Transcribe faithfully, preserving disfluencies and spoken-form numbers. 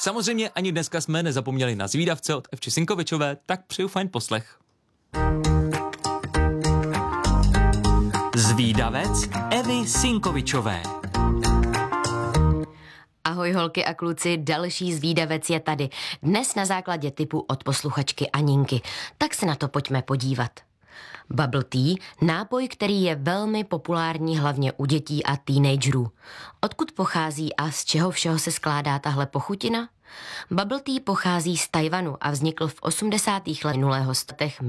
Samozřejmě ani dneska jsme nezapomněli na zvídavce od Evči Sinkovičové, tak přeju fajn poslech. Zvídavec Evy Sinkovičové. Ahoj holky a kluci, další zvídavec je tady. Dnes na základě tipu od posluchačky Aninky. Tak se na to pojďme podívat. Bubble tea, nápoj, který je velmi populární hlavně u dětí a teenagerů. Odkud pochází a z čeho všeho se skládá tahle pochutina? Bubble tea pochází z Tajvanu a vznikl v osmdesátých letech minulého století